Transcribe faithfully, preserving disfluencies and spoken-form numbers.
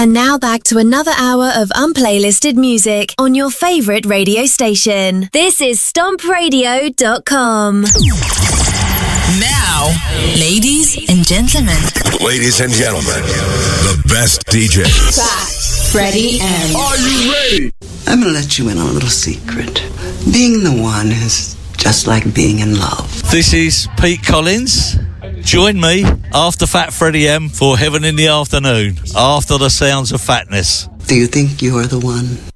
And now back to another hour of unplaylisted music on your favourite radio station. This is stomp radio dot com. Now, ladies and gentlemen. Ladies and gentlemen, the best D J. Fat Freddie M. Are you ready? I'm gonna let you in on a little secret. Being the one is just like being in love. This is Pete Collins. Join me after Fat Freddie M for Heaven in the Afternoon, after the sounds of fatness. Do you think you're the one?